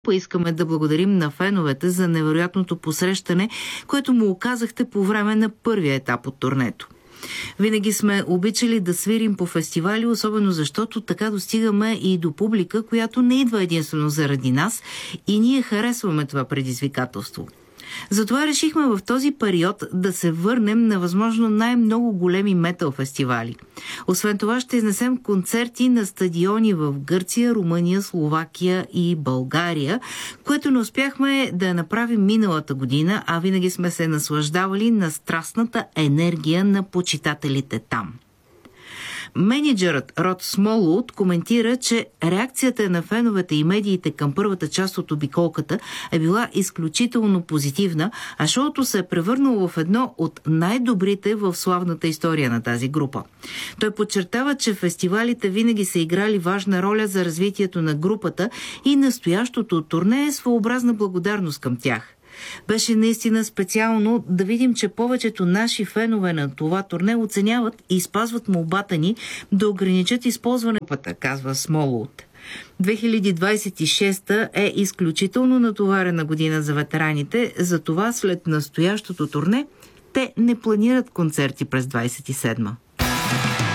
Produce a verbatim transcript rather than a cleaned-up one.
Искаме да благодарим на феновете за невероятното посрещане, което му оказахте по време на първия етап от турнето. Винаги сме обичали да свирим по фестивали, особено защото така достигаме и до публика, която не идва единствено заради нас, и ние харесваме това предизвикателство. Затова решихме в този период да се върнем на възможно най-много големи метал фестивали. Освен това ще изнесем концерти на стадиони в Гърция, Румъния, Словакия и България, което не успяхме да направим миналата година, а винаги сме се наслаждавали на страстната енергия на почитателите там. Мениджърът Род Смолуд коментира, че реакцията на феновете и медиите към първата част от обиколката е била изключително позитивна, а шоуто се е превърнало в едно от най-добрите в славната история на тази група. Той подчертава, че фестивалите винаги са играли важна роля за развитието на групата и настоящото турне е своеобразна благодарност към тях. Беше наистина специално да видим, че повечето наши фенове на това турне оценяват и спазват молбата ни да ограничат използването, казва Смолуд. две хиляди двадесет и шеста е изключително натоварена година за ветераните, затова след настоящото турне те не планират концерти през двадесет и седма.